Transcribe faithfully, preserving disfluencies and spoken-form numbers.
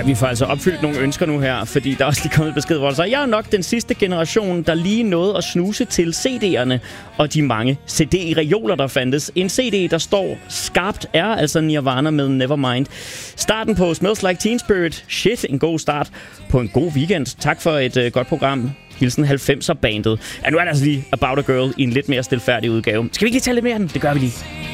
Ja, vi får altså opfyldt nogle ønsker nu her, fordi der er også lige kommet besked, hvor der så jeg er nok den sidste generation, der lige nåede at snuse til C D'erne og de mange C D-reoler, der fandtes. En C D, der står skarpt, er altså Nirvana med Nevermind. Starten på Smells Like Teen Spirit. Shit, en god start på en god weekend. Tak for et uh, godt program. Hilsen halvfemser-bandet. Ja, nu er der altså lige About a Girl i en lidt mere stilfærdig udgave. Skal vi ikke lige tage lidt mere af den? Det gør vi lige.